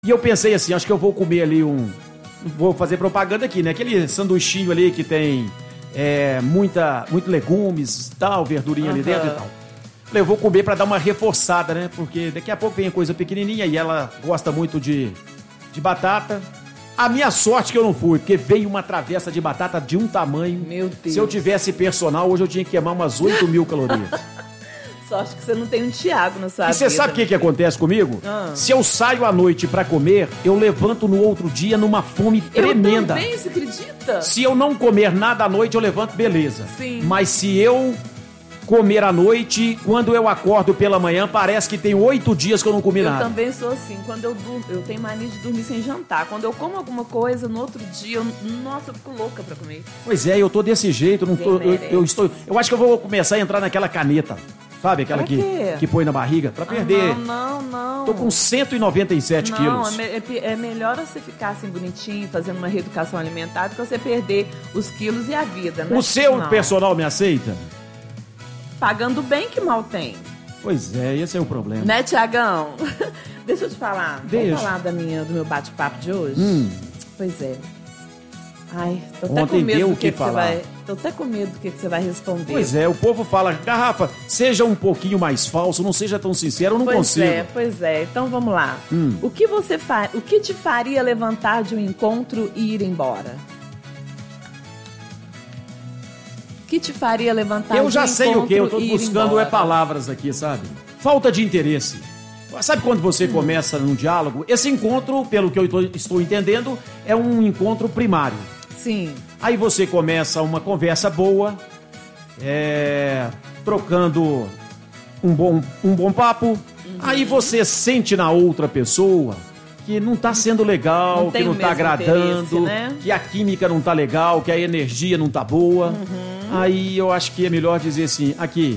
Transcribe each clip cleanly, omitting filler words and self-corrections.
E eu pensei assim, acho que eu vou comer ali vou fazer propaganda aqui, né? Aquele sanduichinho ali que tem muito legumes e tal, verdurinha ali dentro e tal. Falei, eu vou comer pra dar uma reforçada, né? Porque daqui a pouco vem a coisa pequenininha e ela gosta muito de batata. A minha sorte que eu não fui, porque veio uma travessa de batata de um tamanho. Meu Deus. Se eu tivesse personal, hoje eu tinha que queimar umas 8.000 calorias. Sorte que você não tem um Thiago na sua vida. E você sabe o que acontece comigo? Se eu saio à noite pra comer, eu levanto no outro dia numa fome tremenda. Eu também, você acredita? Se eu não comer nada à noite, eu levanto, beleza. Sim. Mas se eu comer à noite, quando eu acordo pela manhã, parece que tem 8 dias que eu não comi nada. Eu também sou assim. Quando eu durmo, eu tenho mania de dormir sem jantar. Quando eu como alguma coisa, no outro dia, eu fico louca pra comer. Pois é, eu tô desse jeito, não tô, eu acho que eu vou começar a entrar naquela caneta. Sabe aquela que põe na barriga? Pra perder. Não. Tô com 197 quilos. Não, é melhor você ficar assim bonitinho, fazendo uma reeducação alimentar, do que você perder os quilos e a vida, né? O seu personal me aceita? Pagando bem, que mal tem. Pois é, esse é o problema. Né, Tiagão? Deixa eu te falar. Deixa. Vamos falar do meu bate-papo de hoje? Pois é. Ai, tô até Ontem com medo deu do o que você falar. vai... Tô até com medo do que você vai responder. Pois é, o povo fala, Garrafa, seja um pouquinho mais falso, não seja tão sincero, eu não consigo. Pois é. Então vamos lá. O que te faria levantar de um encontro e ir embora? O que te faria levantar de um encontro e ir embora? Eu já sei o que, eu tô buscando palavras aqui, sabe? Falta de interesse. Sabe quando você começa num diálogo? Esse encontro, pelo que eu estou entendendo, é um encontro primário. Sim. Aí você começa uma conversa boa, trocando um bom papo. Aí você sente na outra pessoa que não tá sendo legal, que não tá agradando, né? que a química não tá legal, que a energia não tá boa. Aí eu acho que é melhor dizer assim, aqui,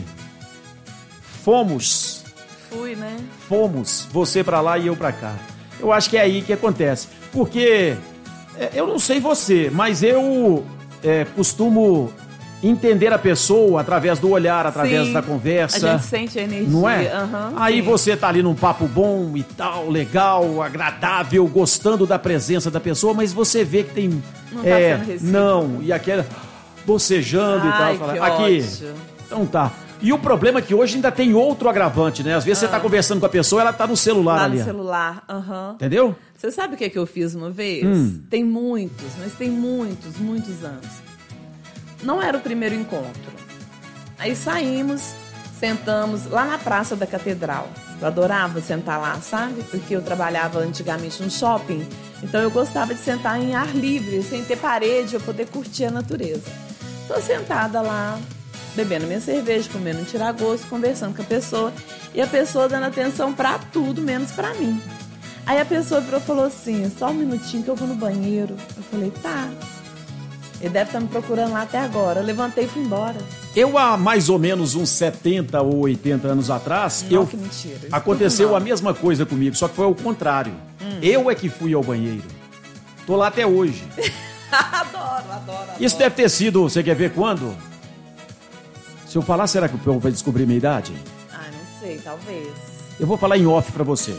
Fui, né? Fomos, você pra lá e eu pra cá. Eu acho que é aí que acontece. Porque, eu não sei você, mas eu costumo entender a pessoa através do olhar, através da conversa. A gente sente a energia. Não é? Aí sim. você tá ali num papo bom e tal, legal, agradável, gostando da presença da pessoa, mas você vê que tem... Não tá sendo recíproco. Não, e aquela bocejando e tal. Fala, aqui, ódio. Então tá. E o problema é que hoje ainda tem outro agravante, né? Às vezes você tá conversando com a pessoa, ela tá no celular Lá ali. no celular, Entendeu? Você sabe o que eu fiz uma vez? Tem muitos anos. Não era o primeiro encontro. Aí saímos, sentamos lá na Praça da Catedral. Eu adorava sentar lá, sabe? Porque eu trabalhava antigamente no shopping. Então eu gostava de sentar em ar livre, sem ter parede, eu poder curtir a natureza. Tô sentada lá, bebendo minha cerveja, comendo um tiragosto, conversando com a pessoa. E a pessoa dando atenção pra tudo, menos pra mim. Aí a pessoa virou e falou assim, só um minutinho que eu vou no banheiro. Eu falei, tá. Ele deve estar me procurando lá até agora. Eu levantei e fui embora. Eu, há mais ou menos uns 70 ou 80 anos atrás, Não, que mentira. aconteceu a mesma coisa comigo, só que foi ao contrário. Eu é que fui ao banheiro. Tô lá até hoje. Adoro. Isso deve ter sido, você quer ver quando? Se eu falar, será que o povo vai descobrir minha idade? Ah, não sei, talvez. Eu vou falar em off pra você.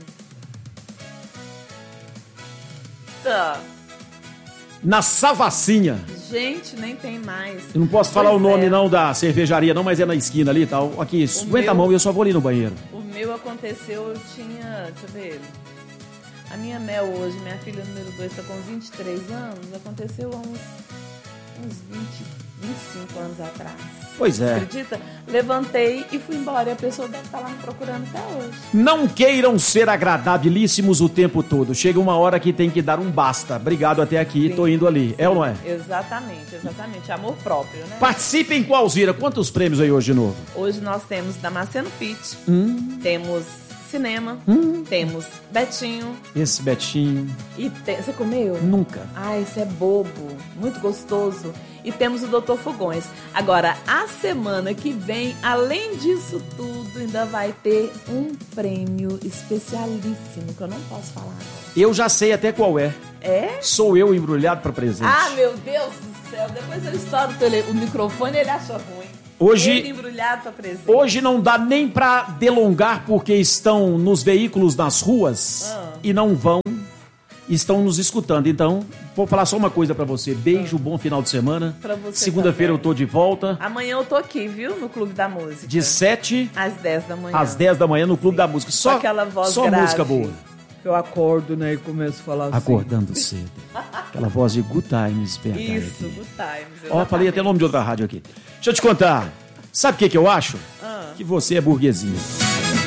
Tá. Na Savacinha. Gente, nem tem mais. Eu não posso falar o nome não da cervejaria não, mas é na esquina ali e tal. Aqui, aguenta a mão e eu só vou ali no banheiro. O meu aconteceu, eu tinha, deixa eu ver, a minha Mel hoje, minha filha número 2, está com 23 anos, aconteceu há uns 25 anos atrás. Pois é. Acredita? Levantei e fui embora. E a pessoa deve estar lá me procurando até hoje. Não queiram ser agradabilíssimos o tempo todo. Chega uma hora que tem que dar um basta. Obrigado até aqui, Sim, tô indo ali. sim, É ou não é? Exatamente. Amor próprio, né? Participem com a Alzira. Quantos prêmios aí hoje de novo? Hoje nós temos Damasceno Fit, temos cinema, temos Betinho. Esse Betinho. E você comeu? Nunca. Ah, esse é bobo, muito gostoso. E temos o Dr. Fogões. Agora, a semana que vem, além disso tudo, ainda vai ter um prêmio especialíssimo, que eu não posso falar agora. Eu já sei até qual é. É? Sou eu embrulhado pra presente. Ah, meu Deus do céu. Depois eu estouro o microfone e ele acha ruim. Hoje, ele embrulhado pra presente. Hoje não dá nem pra delongar porque estão nos veículos nas ruas. e não vão, estão nos escutando. Então, vou falar só uma coisa pra você. Beijo, bom final de semana. Pra você Segunda-feira eu também. tô de volta. Amanhã eu tô aqui, viu? No Clube da Música. De 7 às 10 da manhã. às 10 da manhã no Clube da Música. Com Só aquela voz só grave. música boa. Eu acordo, né, e começo a falar assim. Acordando cedo. Aquela voz de Good Times, BH. Isso, aqui. Good Times. Ó, falei até o nome de outra rádio aqui. Deixa eu te contar. Sabe o que eu acho? Que você é burguesinha.